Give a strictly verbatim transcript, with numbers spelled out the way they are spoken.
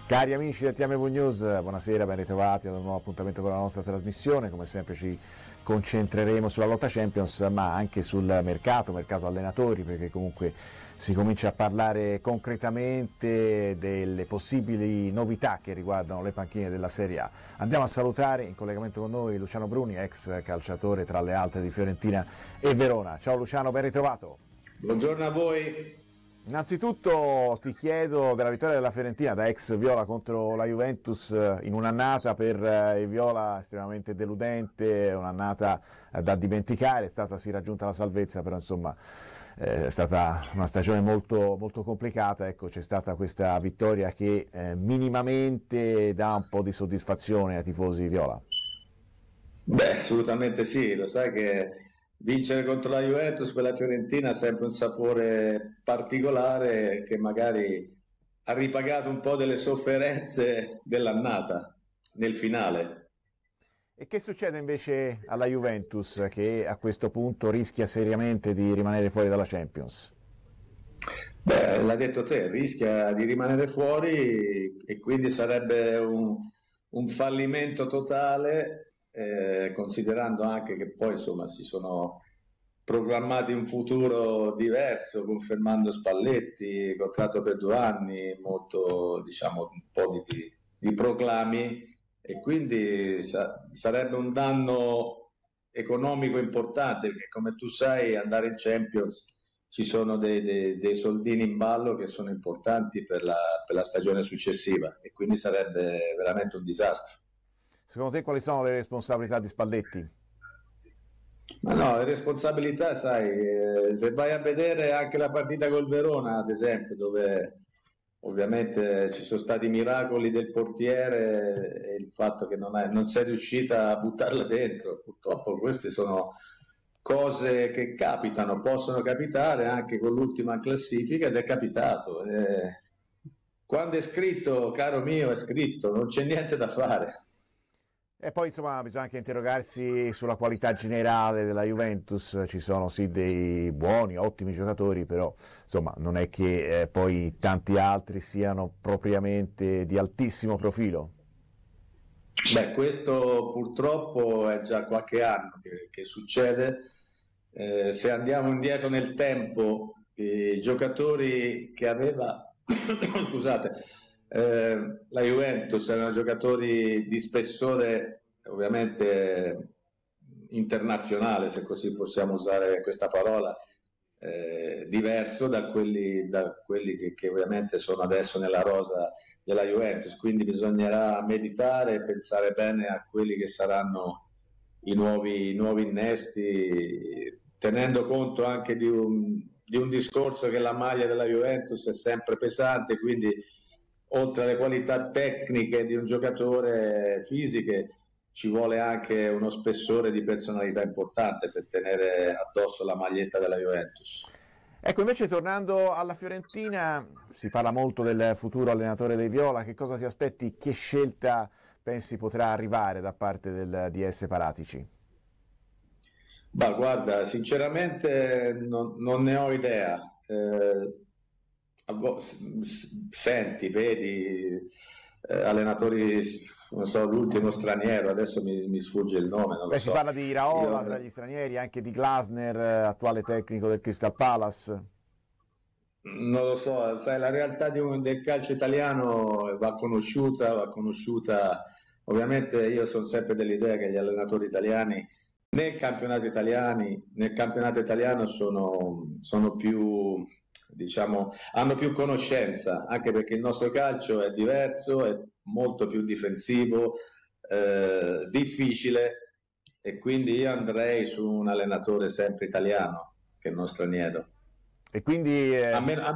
Cari amici del T M V News, buonasera, ben ritrovati ad un nuovo appuntamento con la nostra trasmissione. Come sempre ci concentreremo sulla lotta Champions, ma anche sul mercato, mercato allenatori, perché comunque si comincia a parlare concretamente delle possibili novità che riguardano le panchine della Serie A. Andiamo a salutare in collegamento con noi Luciano Bruni, ex calciatore tra le altre di Fiorentina e Verona. Ciao Luciano, ben ritrovato. Buongiorno a voi. Innanzitutto ti chiedo della vittoria della Fiorentina da ex Viola contro la Juventus in un'annata per il Viola estremamente deludente, un'annata da dimenticare. È stata sì raggiunta la salvezza, però insomma è stata una stagione molto, molto complicata. Ecco, c'è stata questa vittoria che eh, minimamente dà un po' di soddisfazione ai tifosi Viola. Beh, assolutamente sì, lo sai che vincere contro la Juventus per la Fiorentina ha sempre un sapore particolare che magari ha ripagato un po' delle sofferenze dell'annata nel finale. E che succede invece alla Juventus, che a questo punto rischia seriamente di rimanere fuori dalla Champions? Beh, l'hai detto te, rischia di rimanere fuori e quindi sarebbe un, un fallimento totale. Eh, considerando anche che poi insomma si sono programmati un futuro diverso, confermando Spalletti, contratto per due anni, molto diciamo un po' di, di proclami, e quindi sa- sarebbe un danno economico importante, perché come tu sai andare in Champions ci sono dei, dei- dei soldini in ballo che sono importanti per la, per la stagione successiva, e quindi sarebbe veramente un disastro. Secondo te quali sono le responsabilità di Spalletti? Ma no, le responsabilità, sai, eh, se vai a vedere anche la partita col Verona, ad esempio, dove ovviamente ci sono stati i miracoli del portiere e il fatto che non, è, non sei riuscita a buttarla dentro, purtroppo queste sono cose che capitano, possono capitare anche con l'ultima classifica, ed è capitato. Eh, quando è scritto, caro mio, è scritto, non c'è niente da fare. E poi insomma bisogna anche interrogarsi sulla qualità generale della Juventus. Ci sono sì dei buoni, ottimi giocatori, però insomma non è che eh, poi tanti altri siano propriamente di altissimo profilo. Beh, questo purtroppo è già qualche anno che, che succede. Eh, se andiamo indietro nel tempo, i giocatori che aveva, scusate, eh, la Juventus erano giocatori di spessore ovviamente internazionale, se così possiamo usare questa parola, eh, diverso da quelli, da quelli che, che ovviamente sono adesso nella rosa della Juventus, quindi bisognerà meditare e pensare bene a quelli che saranno i nuovi, i nuovi innesti, tenendo conto anche di un, di un discorso che la maglia della Juventus è sempre pesante, quindi oltre alle qualità tecniche di un giocatore, fisiche, ci vuole anche uno spessore di personalità importante per tenere addosso la maglietta della Juventus. Ecco, invece tornando alla Fiorentina, si parla molto del futuro allenatore dei Viola. Che cosa ti aspetti? Che scelta pensi potrà arrivare da parte del D S Paratici? Bah, guarda, sinceramente non, non ne ho idea. Eh, a vo- s- s- senti, vedi, eh, allenatori, non so, l'ultimo straniero, adesso mi, mi sfugge il nome, non lo Beh, si so. parla di Iraola tra Io, gli stranieri, anche di Glasner, eh, attuale tecnico del Crystal Palace. Non lo so, sai, la realtà di un- del calcio italiano va conosciuta, va conosciuta. Ovviamente io sono sempre dell'idea che gli allenatori italiani nel campionato italiani, nel campionato italiano sono, sono più, diciamo, hanno più conoscenza, anche perché il nostro calcio è diverso, è molto più difensivo, eh, difficile, e quindi io andrei su un allenatore sempre italiano che non straniero. E quindi A eh, meno, a